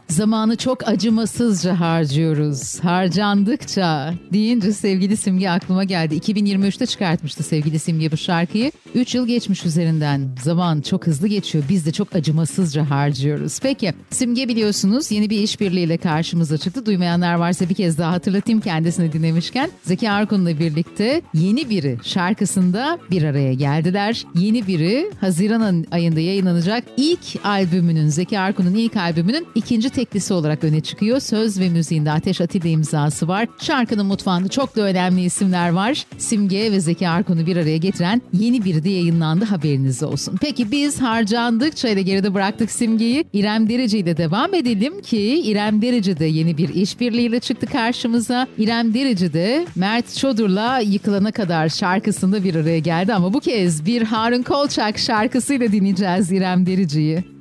Zamanı çok acımasızca harcıyoruz. Harcandıkça deyince sevgili Simge aklıma geldi. 2023'te çıkartmıştı sevgili Simge bu şarkıyı. 3 yıl geçmiş üzerinden. Zaman çok hızlı geçiyor. Biz de çok acımasızca harcıyoruz. Peki Simge biliyorsunuz yeni bir işbirliğiyle karşımıza çıktı. Duymayanlar varsa bir kez daha hatırlatayım kendisini dinlemişken. Zeki Arkun'la birlikte Yeni Biri şarkısında bir araya geldiler. Yeni Biri Haziran ayında yayınlanacak ilk albümünün, Zeki Arkun'un ilk albümünün ikinci teklisi olarak öne çıkıyor. Söz ve müziğinde Ateş Atilla imzası var. Şarkının mutfağında çok da önemli isimler var. Simge ve Zeki Arkun'u bir araya getiren Yeni Biri de yayınlandı, haberiniz olsun. Peki biz harcandıkça ile geride bıraktık Simge'yi. İrem Derici ile devam edelim ki İrem Derici de yeni bir işbirliğiyle çıktı karşımıza. İrem Derici de Mert Çodur'la Yıkılana Kadar şarkısında bir araya geldi ama bu kez bir Harun Kolçak şarkısıyla dinleyeceğiz İrem Derici'yi.